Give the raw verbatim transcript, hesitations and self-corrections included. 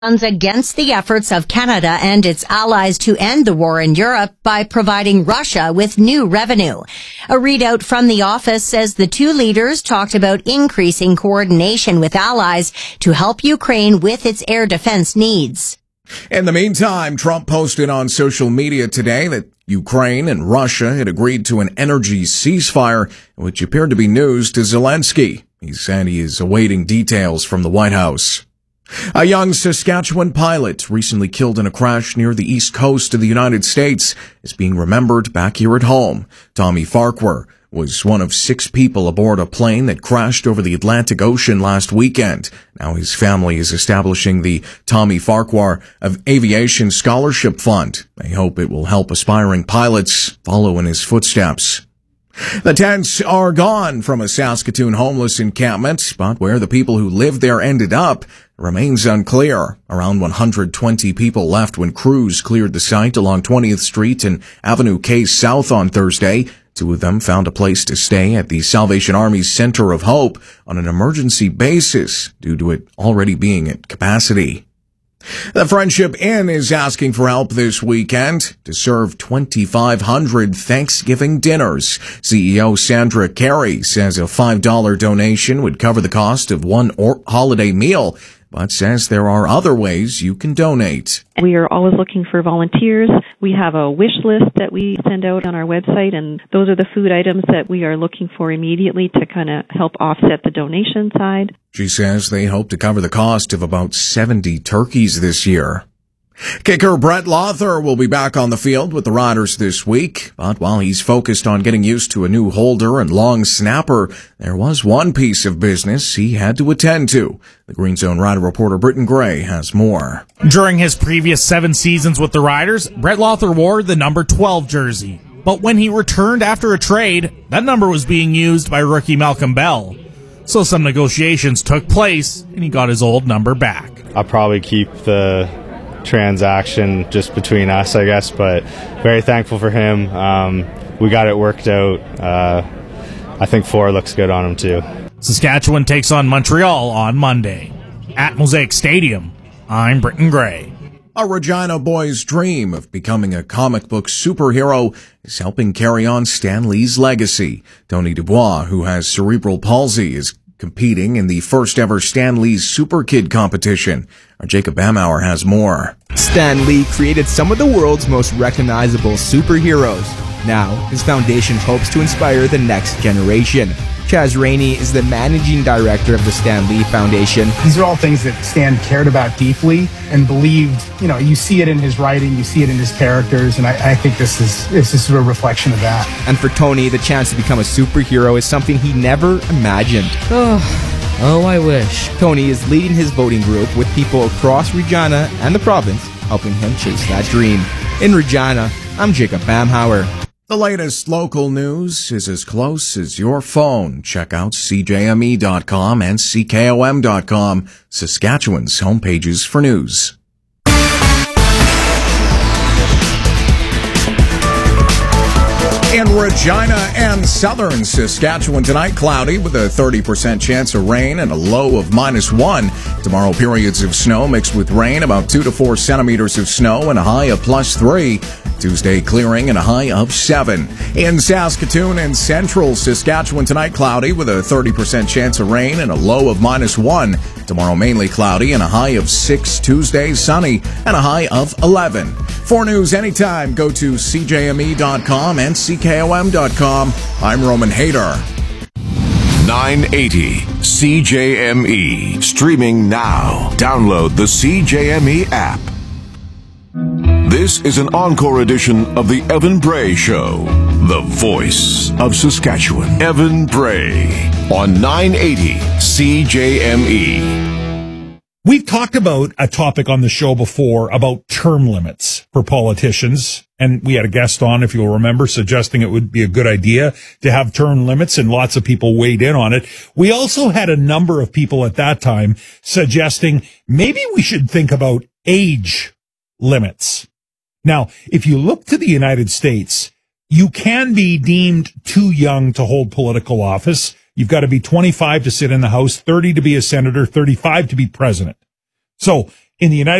against the efforts of Canada and its allies to end the war in Europe by providing Russia with new revenue. A readout from the office says the two leaders talked about increasing coordination with allies to help Ukraine with its air defense needs. In the meantime, Trump posted on social media today that Ukraine and Russia had agreed to an energy ceasefire, which appeared to be news to Zelensky. He said he is awaiting details from the White House. A young Saskatchewan pilot recently killed in a crash near the east coast of the United States is being remembered back here at home. Tommy Farquhar was one of six people aboard a plane that crashed over the Atlantic Ocean last weekend. Now his family is establishing the Tommy Farquhar of Aviation Scholarship Fund. They hope it will help aspiring pilots follow in his footsteps. The tents are gone from a Saskatoon homeless encampment, but where the people who lived there ended up remains unclear. Around one hundred twenty people left when crews cleared the site along twentieth Street and Avenue K South on Thursday. Two of them found a place to stay at the Salvation Army's Center of Hope on an emergency basis due to it already being at capacity. The Friendship Inn is asking for help this weekend to serve twenty-five hundred Thanksgiving dinners. C E O Sandra Carey says a five dollar donation would cover the cost of one or- holiday meal, but says there are other ways you can donate. We are always looking for volunteers. We have a wish list that we send out on our website, and those are the food items that we are looking for immediately to kind of help offset the donation side. She says they hope to cover the cost of about seventy turkeys this year. Kicker Brett Lothar will be back on the field with the Riders this week, but while he's focused on getting used to a new holder and long snapper, there was one piece of business he had to attend to. The Green Zone Rider reporter Britton Gray has more. During his previous seven seasons with the Riders, Brett Lothar wore the number twelve jersey. But when he returned after a trade, that number was being used by rookie Malcolm Bell. So some negotiations took place, and he got his old number back. I'll probably keep the transaction just between us, I guess, but very thankful for him. Um, we got it worked out. Uh, I think four looks good on him too. Saskatchewan takes on Montreal on Monday. At Mosaic Stadium, I'm Britton Gray. A Regina boy's dream of becoming a comic book superhero is helping carry on Stan Lee's legacy. Tony Dubois, who has cerebral palsy, is competing in the first ever Stan Lee's Super Kid competition. Our Jacob Bamauer has more. Stan Lee created some of the world's most recognizable superheroes. Now, his foundation hopes to inspire the next generation. Chaz Rainey is the managing director of the Stan Lee Foundation. These are all things that Stan cared about deeply and believed. You know, you see it in his writing, you see it in his characters, and I, I think this is this is a reflection of that. And for Tony, the chance to become a superhero is something he never imagined. Oh, oh, I wish. Tony is leading his voting group with people across Regina and the province, helping him chase that dream. In Regina, I'm Jacob Bamhauer. The latest local news is as close as your phone. Check out C J M E dot com and C K O M dot com, Saskatchewan's homepages for news. In Regina and southern Saskatchewan tonight, cloudy with a thirty percent chance of rain and a low of minus one. Tomorrow, periods of snow mixed with rain, about two to four centimeters of snow and a high of plus three. Tuesday, clearing and a high of seven. In Saskatoon and central Saskatchewan tonight, cloudy with a thirty percent chance of rain and a low of minus one. Tomorrow, mainly cloudy and a high of six. Tuesday, sunny and a high of eleven. For news anytime, go to C J M E dot com and C K O M dot com. I'm Roman Hader. nine eighty C J M E. Streaming now. Download the C J M E app. This is an encore edition of the Evan Bray Show. The voice of Saskatchewan. Evan Bray on nine eighty C J M E. We've talked about a topic on the show before about term limits for politicians, and we had a guest on, if you'll remember, suggesting it would be a good idea to have term limits, and lots of people weighed in on it. We also had a number of people at that time suggesting maybe we should think about age limits. Now, if you look to the United States, you can be deemed too young to hold political office. You've got to be twenty-five to sit in the House, thirty to be a senator, thirty-five to be president. So in the United